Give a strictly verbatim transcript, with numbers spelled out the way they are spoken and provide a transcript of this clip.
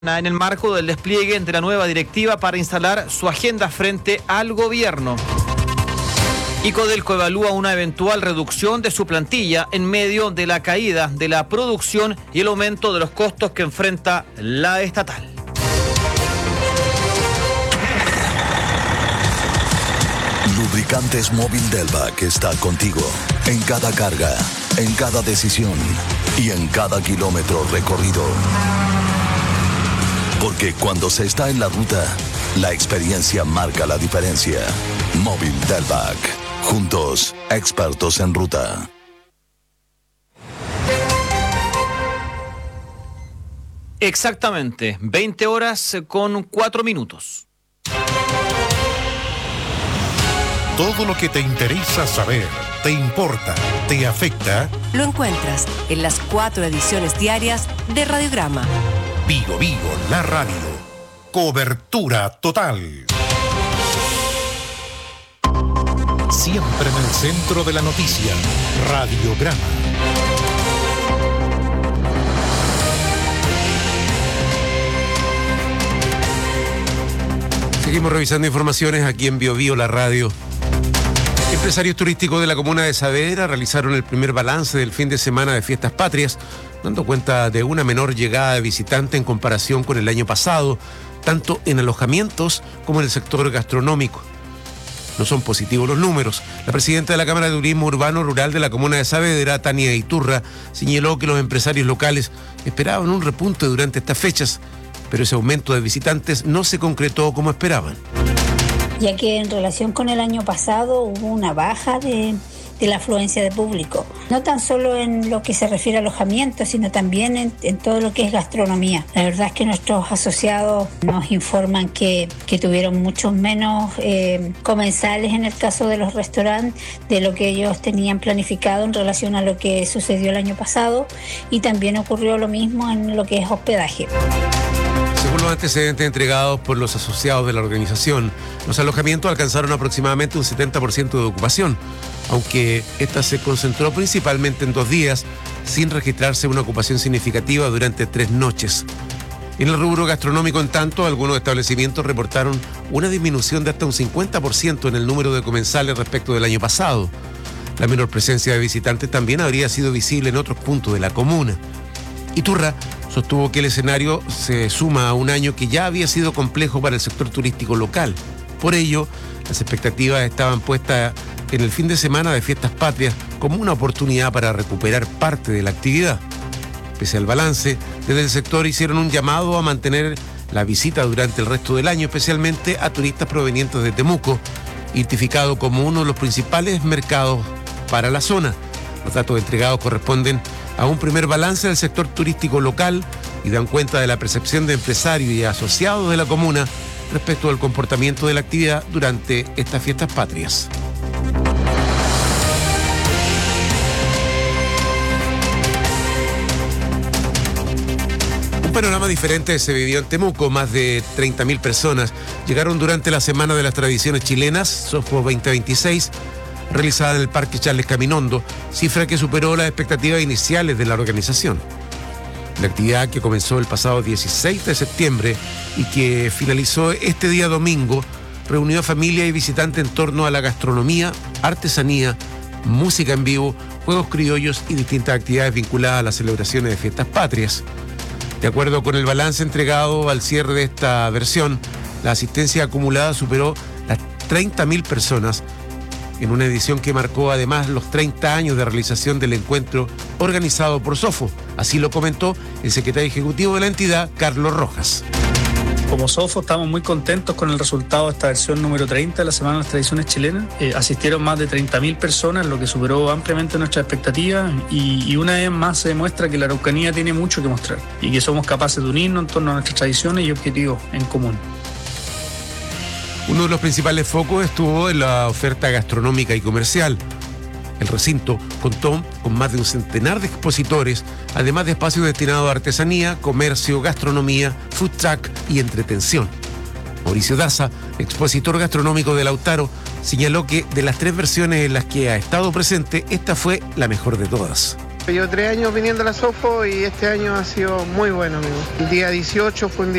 En el marco del despliegue de la nueva directiva para instalar su agenda frente al gobierno. Y Codelco evalúa una eventual reducción de su plantilla en medio de la caída de la producción y el aumento de los costos que enfrenta la estatal. Lubricantes Móvil Delvac está contigo en cada carga, en cada decisión y en cada kilómetro recorrido. Porque cuando se está en la ruta, la experiencia marca la diferencia. Móvil Delvac. Juntos, expertos en ruta. Exactamente, veinte horas con cuatro minutos. Todo lo que te interesa saber, te importa, te afecta, lo encuentras en las cuatro ediciones diarias de Radiograma. Vigo Vigo, la radio. Cobertura total. Siempre en el centro de la noticia. Radiograma. Seguimos revisando informaciones aquí en Vigo Vigo, la radio. Empresarios turísticos de la comuna de Saavedra realizaron el primer balance del fin de semana de Fiestas Patrias, dando cuenta de una menor llegada de visitantes en comparación con el año pasado, tanto en alojamientos como en el sector gastronómico. No son positivos los números. La presidenta de la Cámara de Turismo Urbano Rural de la comuna de Saavedra, Tania Iturra, señaló que los empresarios locales esperaban un repunte durante estas fechas, pero ese aumento de visitantes no se concretó como esperaban. Ya que en relación con el año pasado hubo una baja de, de la afluencia de público, no tan solo en lo que se refiere a alojamiento, sino también en, en todo lo que es gastronomía. La verdad es que nuestros asociados nos informan que, que tuvieron muchos menos eh, comensales en el caso de los restaurantes de lo que ellos tenían planificado en relación a lo que sucedió el año pasado, y también ocurrió lo mismo en lo que es hospedaje. Según los antecedentes entregados por los asociados de la organización, los alojamientos alcanzaron aproximadamente un setenta por ciento de ocupación, aunque esta se concentró principalmente en dos días, sin registrarse una ocupación significativa durante tres noches. En el rubro gastronómico, en tanto, algunos establecimientos reportaron una disminución de hasta un cincuenta por ciento en el número de comensales respecto del año pasado. La menor presencia de visitantes también habría sido visible en otros puntos de la comuna. Iturra sostuvo que el escenario se suma a un año que ya había sido complejo para el sector turístico local. Por ello, las expectativas estaban puestas en el fin de semana de Fiestas Patrias como una oportunidad para recuperar parte de la actividad. Pese al balance, desde el sector hicieron un llamado a mantener la visita durante el resto del año, especialmente a turistas provenientes de Temuco, identificado como uno de los principales mercados para la zona. Los datos entregados corresponden a un primer balance del sector turístico local y dan cuenta de la percepción de empresarios y asociados de la comuna respecto al comportamiento de la actividad durante estas Fiestas Patrias. Un panorama diferente se vivió en Temuco. Más de treinta mil personas llegaron durante la Semana de las Tradiciones Chilenas, Sofo veinte veintiséis, realizada en el Parque Charles Caminondo, cifra que superó las expectativas iniciales de la organización. La actividad, que comenzó el pasado dieciséis de septiembre y que finalizó este día domingo, reunió a familia y visitantes en torno a la gastronomía, artesanía, música en vivo, juegos criollos y distintas actividades vinculadas a las celebraciones de Fiestas Patrias. De acuerdo con el balance entregado al cierre de esta versión, la asistencia acumulada superó las treinta mil personas, en una edición que marcó además los treinta años de realización del encuentro organizado por Sofo. Así lo comentó el secretario ejecutivo de la entidad, Carlos Rojas. Como Sofo estamos muy contentos con el resultado de esta versión número treinta de la Semana de las Tradiciones Chilenas. Eh, asistieron más de treinta mil personas, lo que superó ampliamente nuestras expectativas, y, y una vez más se demuestra que la Araucanía tiene mucho que mostrar y que somos capaces de unirnos en torno a nuestras tradiciones y objetivos en común. Uno de los principales focos estuvo en la oferta gastronómica y comercial. El recinto contó con más de un centenar de expositores, además de espacios destinados a artesanía, comercio, gastronomía, food truck y entretención. Mauricio Daza, expositor gastronómico de Lautaro, señaló que de las tres versiones en las que ha estado presente, esta fue la mejor de todas. Llevo tres años viniendo a la Sofo y este año ha sido muy bueno, amigo. El día dieciocho fue un día